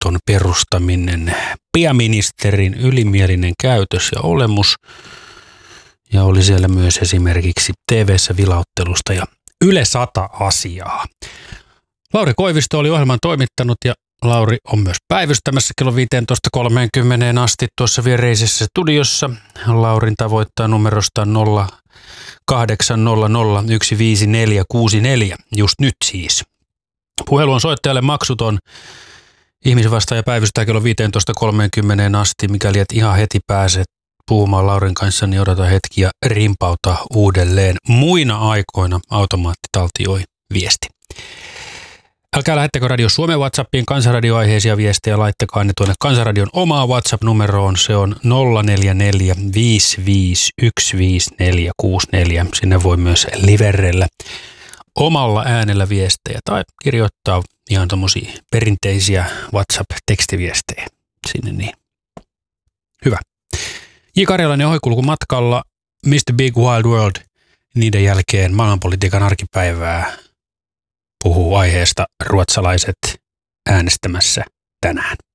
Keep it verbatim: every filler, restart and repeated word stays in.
Naton perustaminen, pääministerin ylimielinen käytös ja olemus. Ja oli siellä myös esimerkiksi T V:ssä vilauttelusta ja Yle sata asiaa. Lauri Koivisto oli ohjelman toimittanut ja Lauri on myös päivystämässä kello viisitoista kolmekymmentä asti tuossa viereisessä studiossa. Laurin tavoittaa numerosta nolla kahdeksan nolla nolla yksi viisi neljä kuusi neljä, just nyt siis. Puhelu on soittajalle maksuton. Ihmisvastaaja päivystää kello viisitoista kolmekymmentä asti, mikäli et ihan heti pääset puhumaan Laurin kanssa, niin odota hetki ja rimpauta uudelleen. Muina aikoina automaatti taltioi viesti. Älkää lähettäkö Radio Suomen WhatsAppiin kansanradioaiheisia viestejä, laittakaa ne tuonne Kansanradion omaa WhatsApp-numeroon. Se on nolla neljä neljä viisi viisi yksi viisi neljä kuusi neljä. Sinne voi myös liverrellä omalla äänellä viestejä tai kirjoittaa ihan tommosia perinteisiä WhatsApp-tekstiviestejä sinne niin. Hyvä. J. Karjalainen ohikulku matkalla, mister Big Wild World, niiden jälkeen maailmanpolitiikan arkipäivää puhuu aiheesta ruotsalaiset äänestämässä tänään.